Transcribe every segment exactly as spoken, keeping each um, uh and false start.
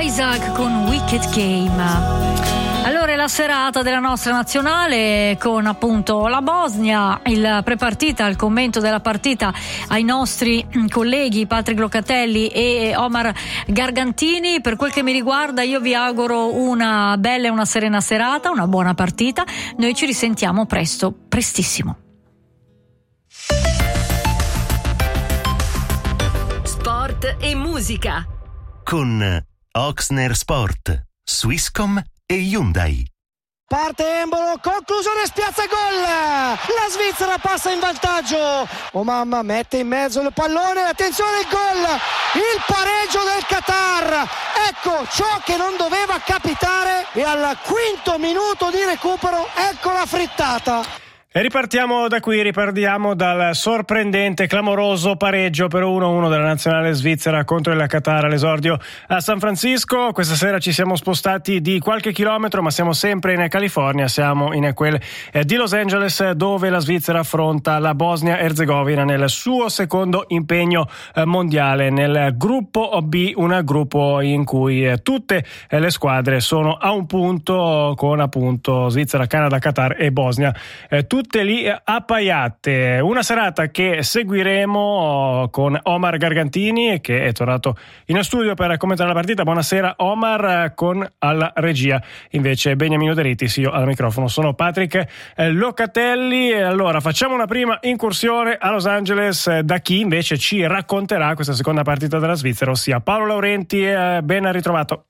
Isaac con Wicked Game. Allora è la serata della nostra nazionale con appunto la Bosnia, il prepartita, il commento della partita ai nostri colleghi Patrick Locatelli e Omar Gargantini. Per quel che mi riguarda io vi auguro una bella e una serena serata, una buona partita. Noi ci risentiamo presto, prestissimo. Sport e musica con Oxner Sport, Swisscom e Hyundai. Parte Embolo, conclusione, spiazza, gol! La Svizzera passa in vantaggio. Oh mamma, mette in mezzo il pallone, attenzione il gol! Il pareggio del Qatar. Ecco ciò che non doveva capitare e al quinto minuto di recupero ecco la frittata. E ripartiamo da qui, ripartiamo dal sorprendente, clamoroso pareggio per uno a uno della nazionale svizzera contro il Qatar all'esordio a San Francisco. Questa sera ci siamo spostati di qualche chilometro, ma siamo sempre in California, siamo in quel eh, di Los Angeles, dove la Svizzera affronta la Bosnia-Erzegovina nel suo secondo impegno eh, mondiale, nel gruppo B, un gruppo in cui eh, tutte eh, le squadre sono a un punto, con appunto Svizzera, Canada, Qatar e Bosnia, eh, tutte lì appaiate. Una serata che seguiremo con Omar Gargantini, che è tornato in studio per commentare la partita. Buonasera Omar, con alla regia invece Beniamino De Ritis, io al microfono sono Patrick Locatelli. Allora facciamo una prima incursione a Los Angeles da chi invece ci racconterà questa seconda partita della Svizzera, ossia Paolo Laurenti. Ben ritrovato.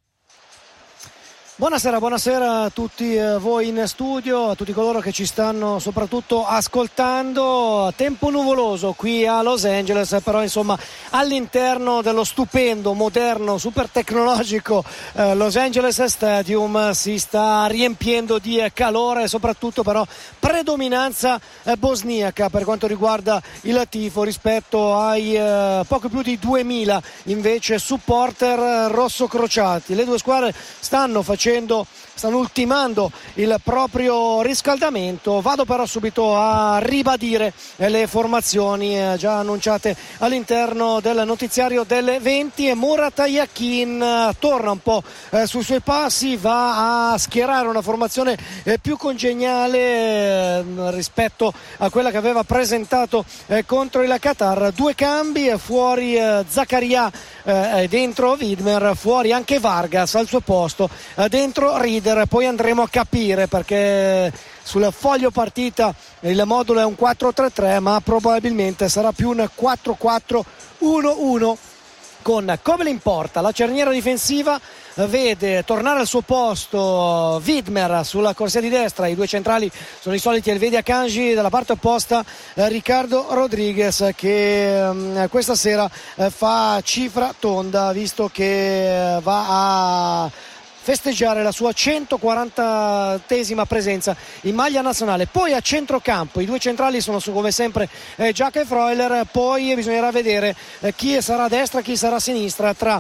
Buonasera, buonasera a tutti voi in studio, a tutti coloro che ci stanno soprattutto ascoltando. Tempo nuvoloso qui a Los Angeles, però insomma all'interno dello stupendo, moderno, super tecnologico eh, Los Angeles Stadium si sta riempiendo di calore, soprattutto però predominanza eh, bosniaca per quanto riguarda il tifo, rispetto ai eh, poco più di duemila invece supporter eh, rossocrociati. Le due squadre stanno facendo stanno ultimando il proprio riscaldamento. Vado però subito a ribadire le formazioni già annunciate all'interno del notiziario delle venti. E Murat Yakin torna un po' sui suoi passi, va a schierare una formazione più congeniale rispetto a quella che aveva presentato contro il Qatar. Due cambi, fuori Zakaria, dentro Widmer, fuori anche Vargas al suo posto, dentro Rieder. Poi andremo a capire, perché sul foglio partita il modulo è un quattro tre tre, ma probabilmente sarà più un quattro quattro uno uno, con come in porta. La cerniera difensiva vede tornare al suo posto Widmer sulla corsia di destra. I due centrali sono i soliti Elvedi Akanji, dalla parte opposta eh, Ricardo Rodriguez, che eh, questa sera eh, fa cifra tonda, visto che eh, va a festeggiare la sua centoquarantatesima presenza in maglia nazionale. Poi a centrocampo i due centrali sono su, come sempre, eh, Giacca e Freuler. Poi bisognerà vedere eh, chi sarà a destra, chi sarà a sinistra tra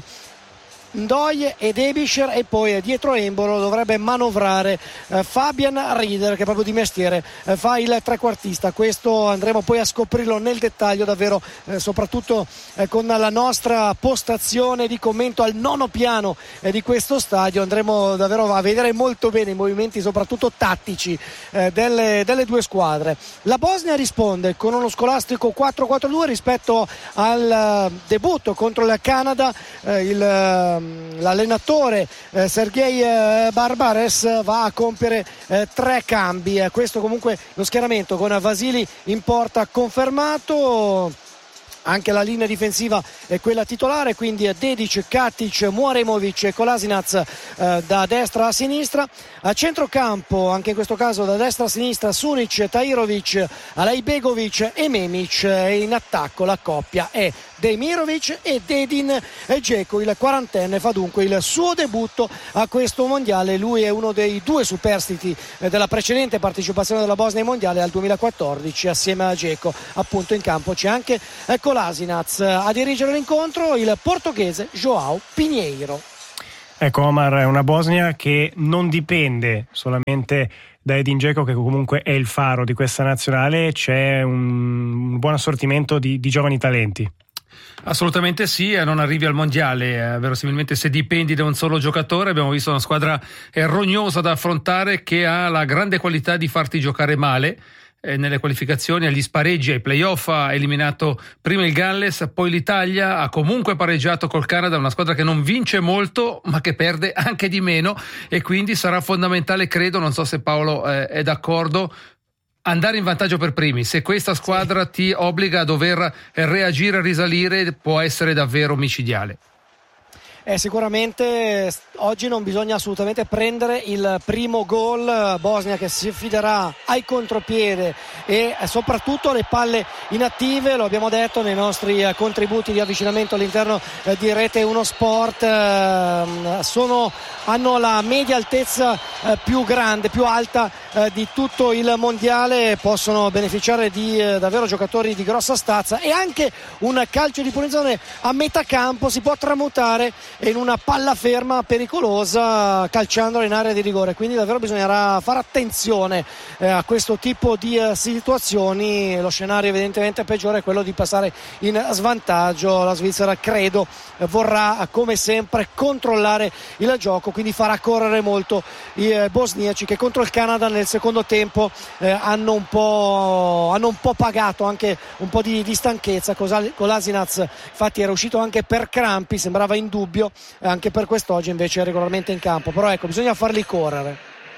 Ndoye ed Ebischer, e poi dietro Embolo dovrebbe manovrare eh, Fabian Rieder, che proprio di mestiere eh, fa il trequartista. Questo andremo poi a scoprirlo nel dettaglio, davvero eh, soprattutto eh, con la nostra postazione di commento al nono piano eh, di questo stadio. Andremo davvero a vedere molto bene i movimenti, soprattutto tattici, eh, delle, delle due squadre. La Bosnia risponde con uno scolastico quattro quattro due rispetto al uh, debutto contro il Canada. eh, il L'allenatore eh, Sergej eh, Barbares va a compiere eh, tre cambi. Eh, questo comunque lo schieramento, con Vasili in porta confermato. Anche la linea difensiva è quella titolare, quindi Dedic, Katic, Muaremovic e Kolasinac eh, da destra a sinistra. A centrocampo, anche in questo caso da destra a sinistra, Sunic, Tahirovic, Alaibegovic e Memic. E in attacco la coppia è Demirovic e Dedin Dzeko. Il quarantenne fa dunque il suo debutto a questo mondiale. Lui è uno dei due superstiti eh, della precedente partecipazione della Bosnia ai mondiali al duemilaquattordici, assieme a Dzeko. Appunto in campo c'è anche eh, Kolasinac. A dirigere l'incontro il portoghese João Pinheiro. Ecco Omar, è una Bosnia che non dipende solamente da Edin Dzeko, che comunque è il faro di questa nazionale. C'è un buon assortimento di, di giovani talenti. Assolutamente sì, e non arrivi al mondiale, eh, verosimilmente se dipendi da un solo giocatore. Abbiamo visto una squadra eh, rognosa da affrontare, che ha la grande qualità di farti giocare male. Eh, nelle qualificazioni, agli spareggi, ai playoff ha eliminato prima il Galles, poi l'Italia, ha comunque pareggiato col Canada, una squadra che non vince molto ma che perde anche di meno, e quindi sarà fondamentale, credo, non so se Paolo eh, è d'accordo, andare in vantaggio per primi. Se questa squadra ti obbliga a dover reagire, a risalire, può essere davvero micidiale. Eh, sicuramente oggi non bisogna assolutamente prendere il primo gol. Bosnia che si fiderà ai contropiede e soprattutto alle palle inattive, lo abbiamo detto nei nostri contributi di avvicinamento all'interno eh, di Rete uno Sport, eh, sono, hanno la media altezza eh, più grande, più alta eh, di tutto il mondiale, possono beneficiare di eh, davvero giocatori di grossa stazza, e anche un calcio di punizione a metà campo si può tramutare in una palla ferma pericolosa calciandola in area di rigore, quindi davvero bisognerà fare attenzione eh, a questo tipo di eh, situazioni. Lo scenario evidentemente peggiore è quello di passare in svantaggio. La Svizzera credo eh, vorrà come sempre controllare il gioco, quindi farà correre molto i eh, bosniaci, che contro il Canada nel secondo tempo eh, hanno un po' hanno un po' pagato anche un po' di, di stanchezza. Kolasinac infatti era uscito anche per crampi, sembrava in dubbio, anche per quest'oggi invece è regolarmente in campo, però ecco, bisogna farli correre.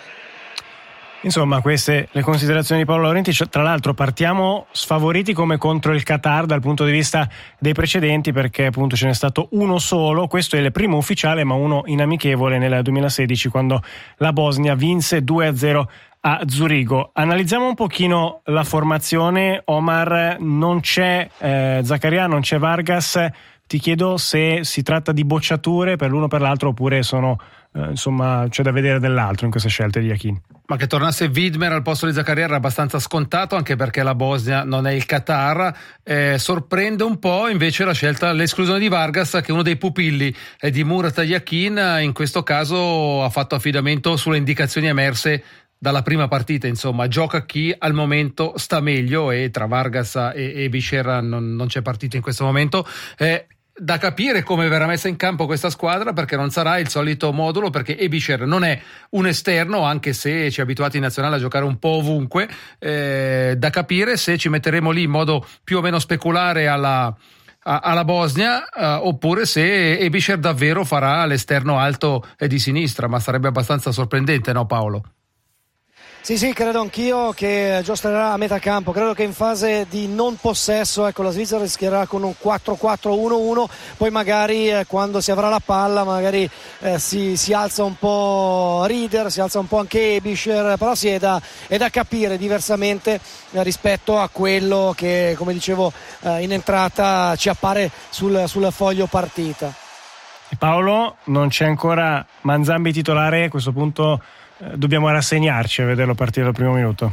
Insomma, queste le considerazioni di Paolo Laurenti. Tra l'altro partiamo sfavoriti come contro il Qatar dal punto di vista dei precedenti, perché appunto ce n'è stato uno solo, questo è il primo ufficiale, ma uno in amichevole nel duemilasedici, quando la Bosnia vinse due a zero a Zurigo. Analizziamo un pochino la formazione. Omar, non c'è eh, Zakaria, non c'è Vargas. Ti chiedo se si tratta di bocciature per l'uno o per l'altro, oppure sono eh, insomma c'è da vedere dell'altro in queste scelte di Yakin. Ma che tornasse Widmer al posto di Zakaria era abbastanza scontato, anche perché la Bosnia non è il Qatar. Eh, sorprende un po' invece la scelta, l'esclusione di Vargas, che è uno dei pupilli eh, di Murat Yakin. In questo caso ha fatto affidamento sulle indicazioni emerse dalla prima partita, insomma gioca chi al momento sta meglio, e tra Vargas e, e Bischer non, non c'è partita in questo momento. Eh, da capire come verrà messa in campo questa squadra, perché non sarà il solito modulo, perché Ebischer non è un esterno, anche se ci è abituati in nazionale a giocare un po' ovunque. Eh, da capire se ci metteremo lì in modo più o meno speculare alla alla Bosnia, uh, oppure se Ebischer davvero farà l'esterno alto e di sinistra, ma sarebbe abbastanza sorprendente, no Paolo? Sì, sì, credo anch'io che giostrerà a metà campo. Credo che in fase di non possesso, ecco, la Svizzera rischierà con un quattro quattro uno uno, poi magari eh, quando si avrà la palla magari eh, si, si alza un po' Rieder, si alza un po' anche Ebischer, però sì, è da, è da capire diversamente eh, rispetto a quello che, come dicevo eh, in entrata, ci appare sul, sul foglio partita. Paolo, non c'è ancora Manzambi titolare, a questo punto dobbiamo rassegnarci a vederlo partire dal primo minuto?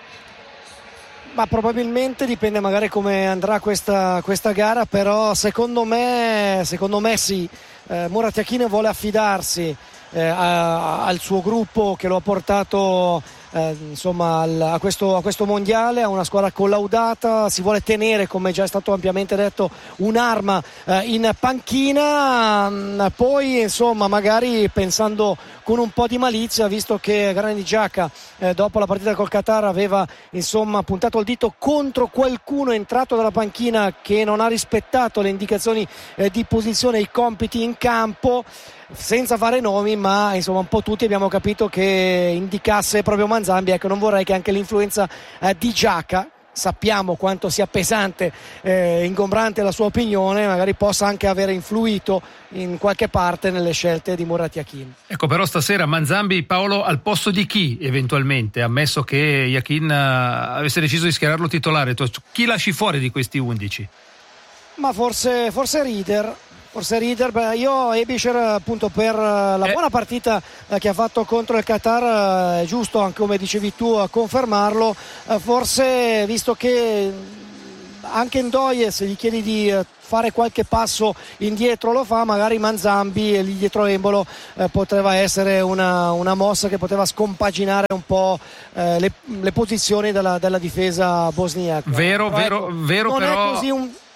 Ma probabilmente dipende magari come andrà questa, questa gara, però secondo me secondo me sì, eh, Murat Yakin vuole affidarsi eh, a, al suo gruppo che lo ha portato eh, insomma al, a, questo, a questo mondiale, a una squadra collaudata. Si vuole tenere, come già è stato ampiamente detto, un'arma eh, in panchina, poi insomma magari pensando con un po' di malizia, visto che Granit Xhaka eh, dopo la partita col Qatar aveva insomma puntato il dito contro qualcuno entrato dalla panchina che non ha rispettato le indicazioni eh, di posizione e i compiti in campo, senza fare nomi, ma insomma un po' tutti abbiamo capito che indicasse proprio Manzambi. Ecco, non vorrei che anche l'influenza eh, di Xhaka, sappiamo quanto sia pesante e eh, ingombrante la sua opinione, magari possa anche aver influito in qualche parte nelle scelte di Murat Yakin. Ecco, però stasera Manzambi, Paolo, al posto di chi eventualmente, ammesso che Yakin avesse deciso di schierarlo titolare, tu, chi lasci fuori di questi undici? Ma forse, forse Rieder. Forse Rieder, beh, io Ebischer appunto per la eh. buona partita eh, che ha fatto contro il Qatar, è eh, giusto anche come dicevi tu a confermarlo, eh, forse visto che anche Ndoye, se gli chiedi di eh, fare qualche passo indietro lo fa, magari Manzambi e lì dietro Embolo eh, poteva essere una, una mossa che poteva scompaginare un po' eh, le, le posizioni della, della difesa bosniaca. Vero, però, vero, ecco, vero non però... è così un...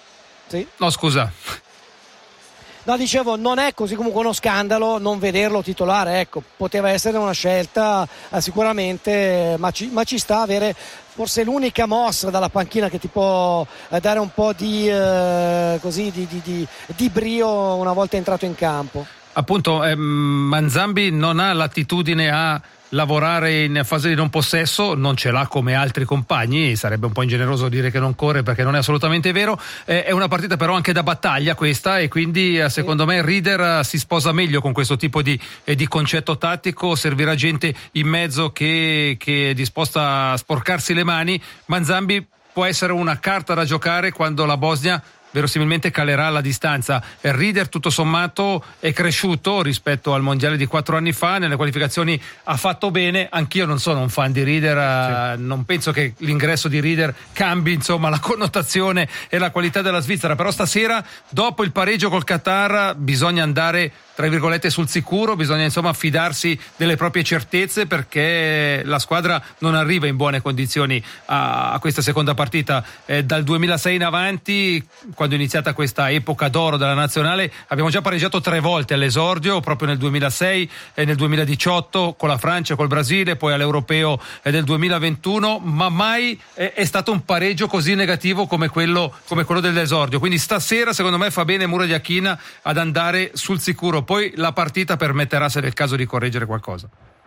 Sì. No, scusa. No, dicevo, non è così comunque uno scandalo non vederlo titolare, ecco, poteva essere una scelta eh, sicuramente, ma ci, ma ci sta avere forse l'unica mossa dalla panchina che ti può eh, dare un po' di, eh, così, di, di, di, di brio una volta entrato in campo. Appunto, eh, Manzambi non ha l'attitudine a lavorare in fase di non possesso, non ce l'ha come altri compagni, sarebbe un po' ingeneroso dire che non corre perché non è assolutamente vero. Eh, è una partita però anche da battaglia questa, e quindi eh, secondo me Rieder eh, si sposa meglio con questo tipo di, eh, di concetto tattico. Servirà gente in mezzo che, che è disposta a sporcarsi le mani. Manzambi può essere una carta da giocare quando la Bosnia verosimilmente calerà la distanza. Rieder tutto sommato è cresciuto rispetto al mondiale di quattro anni fa, nelle qualificazioni ha fatto bene. Anch'io non sono un fan di Rieder, sì. Non penso che l'ingresso di Rieder cambi insomma la connotazione e la qualità della Svizzera, però stasera dopo il pareggio col Qatar bisogna andare tra virgolette sul sicuro, bisogna insomma fidarsi delle proprie certezze, perché la squadra non arriva in buone condizioni a, a questa seconda partita. Eh, dal duemilasei in avanti, quando è iniziata questa epoca d'oro della nazionale, abbiamo già pareggiato tre volte all'esordio, proprio nel duemilasei e nel duemiladiciotto con la Francia e col Brasile, poi all'Europeo del duemilaventuno, ma mai è, è stato un pareggio così negativo come quello, come quello dell'esordio. Quindi stasera secondo me fa bene Mura Yakin ad andare sul sicuro, poi la partita permetterà, se è il caso, di correggere qualcosa.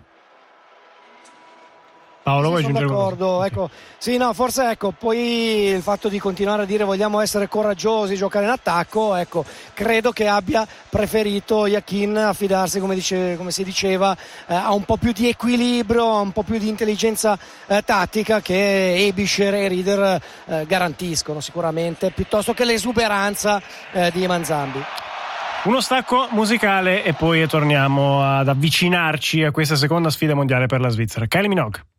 Paolo, vuoi sì, sono aggiungere d'accordo, ecco. Sì, no, forse ecco, poi il fatto di continuare a dire vogliamo essere coraggiosi, giocare in attacco, ecco, credo che abbia preferito Yakin affidarsi, come, dice, come si diceva, eh, a un po' più di equilibrio, a un po' più di intelligenza eh, tattica che Ebischer e Rieder eh, garantiscono sicuramente, piuttosto che l'esuberanza eh, di Manzambi. Uno stacco musicale e poi torniamo ad avvicinarci a questa seconda sfida mondiale per la Svizzera. Kylie Minogue.